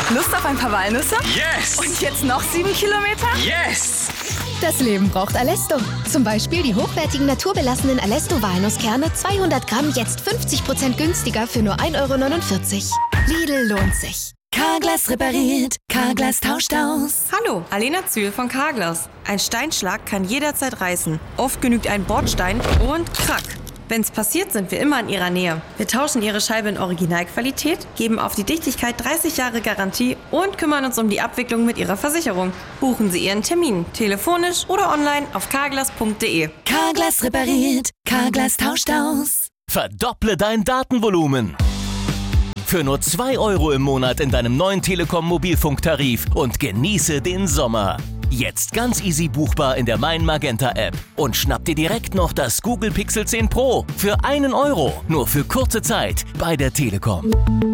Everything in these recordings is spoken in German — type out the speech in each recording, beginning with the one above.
Lust auf ein paar Walnüsse? Yes! Und jetzt noch 7 Kilometer? Yes! Das Leben braucht Alesto. Zum Beispiel die hochwertigen naturbelassenen Alesto-Walnusskerne 200 Gramm jetzt 50% günstiger für nur 1,49 €. Lidl lohnt sich. Carglass repariert, Carglass tauscht aus. Hallo, Alena Zühl von Carglass. Ein Steinschlag kann jederzeit reißen. Oft genügt ein Bordstein und krack. Wenn's passiert, sind wir immer in Ihrer Nähe. Wir tauschen Ihre Scheibe in Originalqualität, geben auf die Dichtigkeit 30 Jahre Garantie und kümmern uns um die Abwicklung mit Ihrer Versicherung. Buchen Sie Ihren Termin, telefonisch oder online auf carglass.de. Carglass repariert, Carglass tauscht aus. Verdopple dein Datenvolumen. Für nur 2 € im Monat in deinem neuen Telekom-Mobilfunktarif und genieße den Sommer. Jetzt ganz easy buchbar in der Mein Magenta App. Und schnapp dir direkt noch das Google Pixel 10 Pro für 1 €. Nur für kurze Zeit bei der Telekom.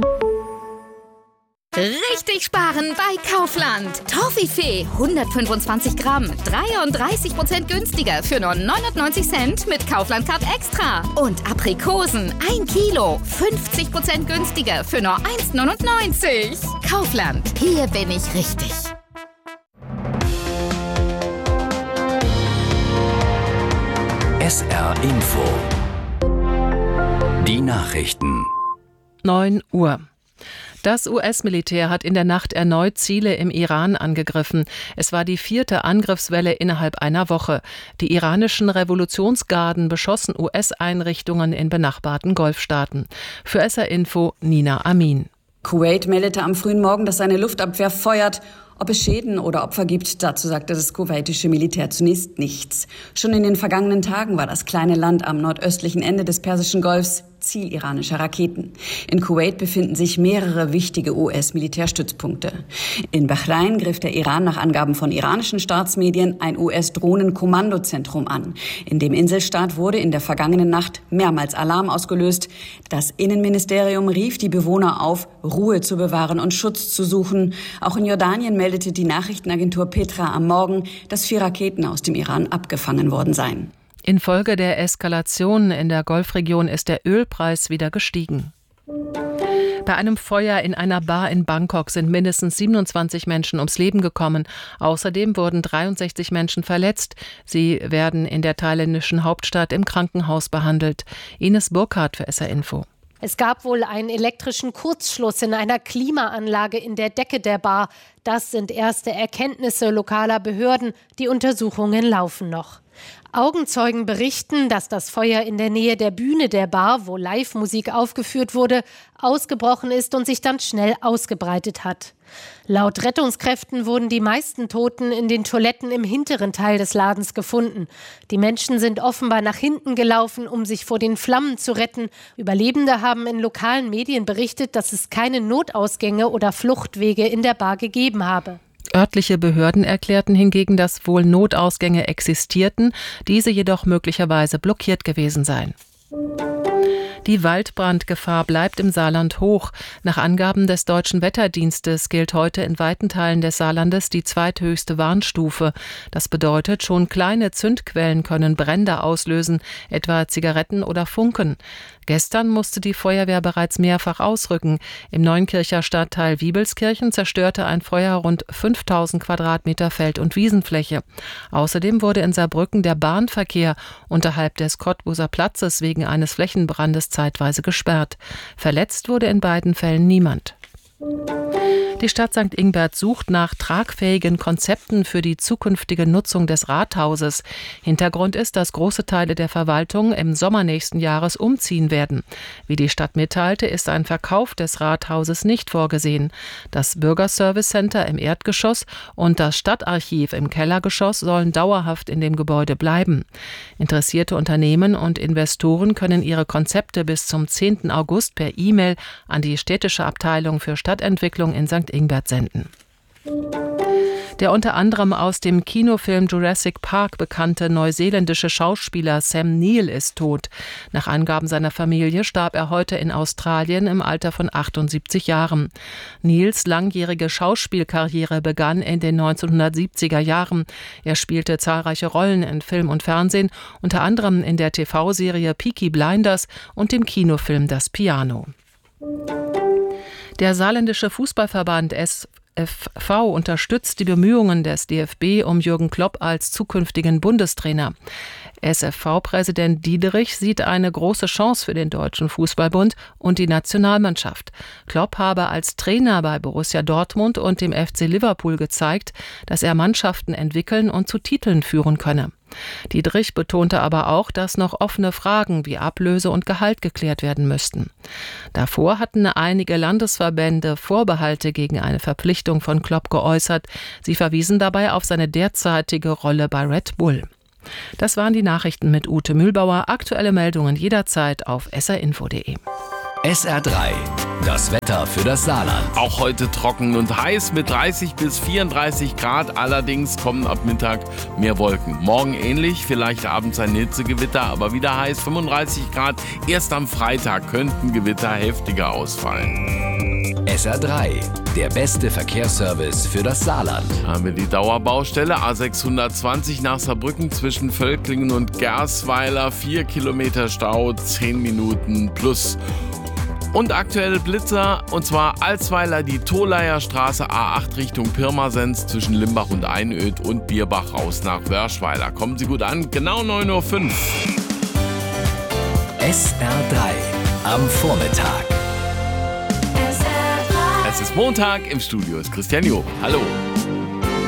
Richtig sparen bei Kaufland. Toffifee 125 Gramm, 33% günstiger für nur 99 Cent mit Kaufland Card Extra. Und Aprikosen 1 Kilo, 50% günstiger für nur 1,99 €. Kaufland, hier bin ich richtig. SR Info. Die Nachrichten. 9 Uhr. Das US-Militär hat in der Nacht erneut Ziele im Iran angegriffen. Es war die 4. Angriffswelle innerhalb einer Woche. Die iranischen Revolutionsgarden beschossen US-Einrichtungen in benachbarten Golfstaaten. Für SR Info Nina Amin. Kuwait meldete am frühen Morgen, dass seine Luftabwehr feuert. Ob es Schäden oder Opfer gibt, dazu sagte das kuwaitische Militär zunächst nichts. Schon in den vergangenen Tagen war das kleine Land am nordöstlichen Ende des Persischen Golfs Ziel iranischer Raketen. In Kuwait befinden sich mehrere wichtige US-Militärstützpunkte. In Bahrain griff der Iran nach Angaben von iranischen Staatsmedien ein US-Drohnenkommandozentrum an. In dem Inselstaat wurde in der vergangenen Nacht mehrmals Alarm ausgelöst. Das Innenministerium rief die Bewohner auf, Ruhe zu bewahren und Schutz zu suchen. Auch in Jordanien meldete die Nachrichtenagentur Petra am Morgen, dass 4 Raketen aus dem Iran abgefangen worden seien. Infolge der Eskalation in der Golfregion ist der Ölpreis wieder gestiegen. Bei einem Feuer in einer Bar in Bangkok sind mindestens 27 Menschen ums Leben gekommen. Außerdem wurden 63 Menschen verletzt. Sie werden in der thailändischen Hauptstadt im Krankenhaus behandelt. Ines Burkhardt für SR Info. Es gab wohl einen elektrischen Kurzschluss in einer Klimaanlage in der Decke der Bar. Das sind erste Erkenntnisse lokaler Behörden. Die Untersuchungen laufen noch. Augenzeugen berichten, dass das Feuer in der Nähe der Bühne der Bar, wo Live-Musik aufgeführt wurde, ausgebrochen ist und sich dann schnell ausgebreitet hat. Laut Rettungskräften wurden die meisten Toten in den Toiletten im hinteren Teil des Ladens gefunden. Die Menschen sind offenbar nach hinten gelaufen, um sich vor den Flammen zu retten. Überlebende haben in lokalen Medien berichtet, dass es keine Notausgänge oder Fluchtwege in der Bar gegeben habe. Örtliche Behörden erklärten hingegen, dass wohl Notausgänge existierten, diese jedoch möglicherweise blockiert gewesen seien. Die Waldbrandgefahr bleibt im Saarland hoch. Nach Angaben des Deutschen Wetterdienstes gilt heute in weiten Teilen des Saarlandes die zweithöchste Warnstufe. Das bedeutet, schon kleine Zündquellen können Brände auslösen, etwa Zigaretten oder Funken. Gestern musste die Feuerwehr bereits mehrfach ausrücken. Im Neunkircher Stadtteil Wiebelskirchen zerstörte ein Feuer rund 5000 Quadratmeter Feld- und Wiesenfläche. Außerdem wurde in Saarbrücken der Bahnverkehr unterhalb des Cottbuser Platzes wegen eines Flächenbrandes zeitweise gesperrt. Verletzt wurde in beiden Fällen niemand. Die Stadt St. Ingbert sucht nach tragfähigen Konzepten für die zukünftige Nutzung des Rathauses. Hintergrund ist, dass große Teile der Verwaltung im Sommer nächsten Jahres umziehen werden. Wie die Stadt mitteilte, ist ein Verkauf des Rathauses nicht vorgesehen. Das Bürgerservice Center im Erdgeschoss und das Stadtarchiv im Kellergeschoss sollen dauerhaft in dem Gebäude bleiben. Interessierte Unternehmen und Investoren können ihre Konzepte bis zum 10. August per E-Mail an die städtische Abteilung für Stadtentwicklung in St. Ingbert senden. Der unter anderem aus dem Kinofilm Jurassic Park bekannte neuseeländische Schauspieler Sam Neill ist tot. Nach Angaben seiner Familie starb er heute in Australien im Alter von 78 Jahren. Neills langjährige Schauspielkarriere begann in den 1970er Jahren. Er spielte zahlreiche Rollen in Film und Fernsehen, unter anderem in der TV-Serie Peaky Blinders und dem Kinofilm Das Piano. Der saarländische Fußballverband SFV unterstützt die Bemühungen des DFB um Jürgen Klopp als zukünftigen Bundestrainer. SFV-Präsident Diederich sieht eine große Chance für den Deutschen Fußballbund und die Nationalmannschaft. Klopp habe als Trainer bei Borussia Dortmund und dem FC Liverpool gezeigt, dass er Mannschaften entwickeln und zu Titeln führen könne. Diederich betonte aber auch, dass noch offene Fragen wie Ablöse und Gehalt geklärt werden müssten. Davor hatten einige Landesverbände Vorbehalte gegen eine Verpflichtung von Klopp geäußert. Sie verwiesen dabei auf seine derzeitige Rolle bei Red Bull. Das waren die Nachrichten mit Ute Mühlbauer. Aktuelle Meldungen jederzeit auf srinfo.de. SR3, das Wetter für das Saarland. Auch heute trocken und heiß mit 30 bis 34 Grad. Allerdings kommen ab Mittag mehr Wolken. Morgen ähnlich, vielleicht abends ein Hitzegewitter, aber wieder heiß, 35 Grad. Erst am Freitag könnten Gewitter heftiger ausfallen. SR3, der beste Verkehrsservice für das Saarland. Haben wir die Dauerbaustelle A620 nach Saarbrücken zwischen Völklingen und Gersweiler. 4 Kilometer Stau, 10 Minuten plus. Und aktuelle Blitzer, und zwar Alsweiler, die Tholaier Straße A8 Richtung Pirmasens zwischen Limbach und Einöd und Bierbach raus nach Wörschweiler. Kommen Sie gut an, genau 9:05 Uhr. SR3 am Vormittag. Es ist Montag, im Studio ist Christian Job. Hallo.